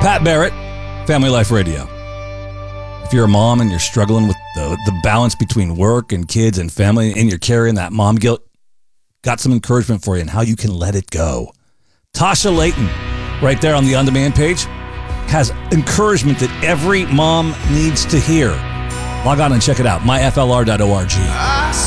Pat Barrett, Family Life Radio. If you're a mom and you're struggling with the balance between work and kids and family, and you're carrying that mom guilt, got some encouragement for you and how you can let it go. Tasha Layton, right there on the on-demand page, has encouragement that every mom needs to hear. Log on and check it out, myflr.org.